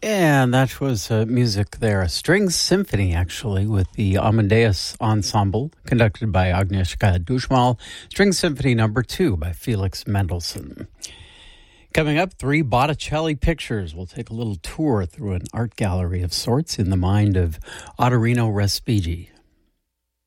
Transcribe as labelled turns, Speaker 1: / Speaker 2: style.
Speaker 1: And that was music there, a string symphony, actually, with the Amadeus Ensemble, conducted by Agnieszka Dushmal. String Symphony No. 2 by Felix Mendelssohn. Coming up, 3 Botticelli pictures. We'll take a little tour through an art gallery of sorts in the mind of Ottorino Respighi.